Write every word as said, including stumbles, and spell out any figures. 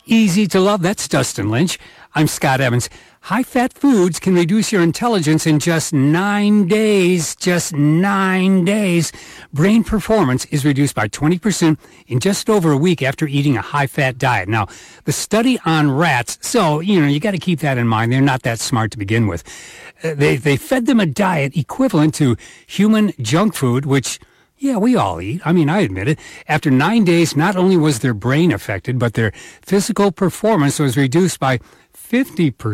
Easy to love. That's Dustin Lynch. I'm Scott Evans. High-fat foods can reduce your intelligence in just nine days. Just nine days. Brain performance is reduced by twenty percent in just over a week after eating a high-fat diet. Now, the study on rats, so, you know, you got to keep that in mind. They're not that smart to begin with. Uh, they, they fed them a diet equivalent to human junk food, which... yeah, we all eat. I mean, I admit it. After nine days, not only was their brain affected, but their physical performance was reduced by fifty percent.